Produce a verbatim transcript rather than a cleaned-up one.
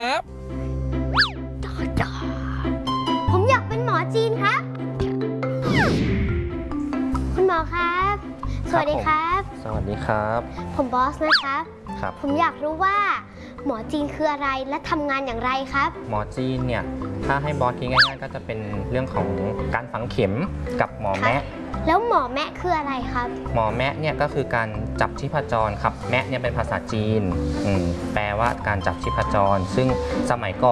ครับผมอยากเป็นหมอจีนครับคุณหมอครับ สวัสดีครับสวัสดีครับผมบอสนะครับครับผมอยากรู้ว่า หมอจีนคืออะไรและทำงานอย่างไรครับหมอจีนเนี่ยถ้าให้บอสคิดง่ายๆก็จะเป็นเรื่องของการฝังเข็มกับหมอแมะแล้วหมอแมะคืออะไรครับหมอแมะเนี่ยก็คือการจับชีพจรครับแมะเนี่ยเป็นภาษาจีนอืมแปลว่าการจับชีพจร ซึ่งสมัยก่อน